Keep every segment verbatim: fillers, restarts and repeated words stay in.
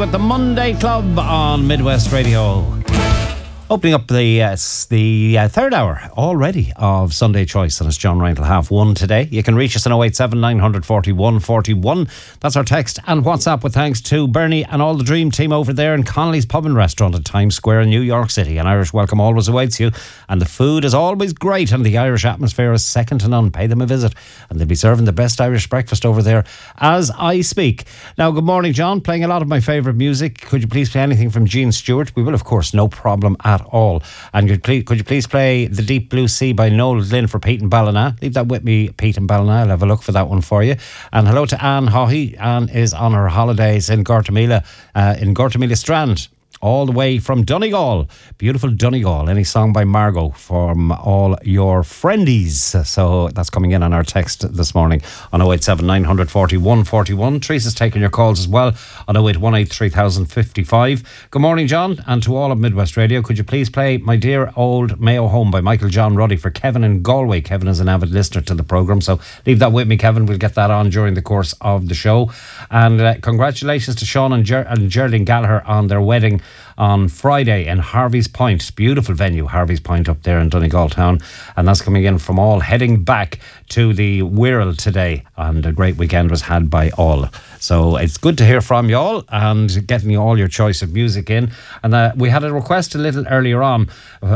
with the Monday Club on Midwest Radio. Opening up the uh, the uh, third hour already of Sunday Choice, and it's John Ryan till half one today. You can reach us on oh eight seven, nine four one, four one. That's our text and WhatsApp, with thanks to Bernie and all the dream team over there in Connolly's Pub and Restaurant at Times Square in New York City. An Irish welcome always awaits you, and the food is always great, and the Irish atmosphere is second to none. Pay them a visit, and they'll be serving the best Irish breakfast over there as I speak. Now, good morning, John. Playing a lot of my favourite music. Could you please play anything from Gene Stewart? We will, of course, no problem at all. And could, please, could you please play The Deep Blue Sea by Noel Lynn for Pete and Ballina? Leave that with me, Pete and Ballina. I'll have a look for that one for you. And hello to Anne Haughey. Anne is on her holidays in Gortamila, uh, in Gortamila Strand, all the way from Donegal. Beautiful Donegal. Any song by Margot from all your friendies. So that's coming in on our text this morning on oh eight seven, nine four one, four one. Teresa's taking your calls as well on oh eight one eight, three thousand fifty-five. Good morning, John, and to all of Midwest Radio. Could you please play My Dear Old Mayo Home by Michael John Ruddy for Kevin in Galway? Kevin is an avid listener to the programme, so leave that with me, Kevin. We'll get that on during the course of the show. And uh, congratulations to Sean and, Ger- and Geraldine Gallagher on their wedding on Friday in Harvey's Point. Beautiful venue, Harvey's Point, up there in Donegal town. And that's coming in from all, heading back to the Wirral today. And a great weekend was had by all. So it's good to hear from you all and getting you all your choice of music in. And uh, we had a request a little earlier on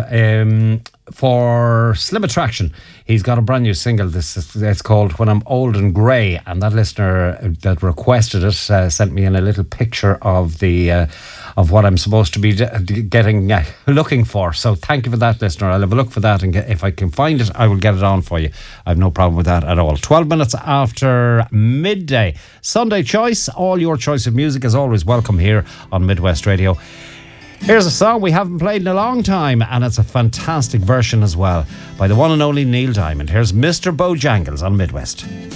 um, for Slim Attraction. He's got a brand new single. This is, it's called When I'm Old and Grey. And that listener that requested it uh, sent me in a little picture of the uh, of what I'm supposed to be d- getting uh, looking for. So thank you for that, listener. I'll have a look for that, and get, if I can find it, I will get it on for you. I have no problem with that at all. twelve minutes after midday. Sunday Choice. All your choice of music is always welcome here on Midwest Radio. Here's a song we haven't played in a long time, and it's a fantastic version as well by the one and only Neil Diamond. Here's Mister Bojangles on Midwest.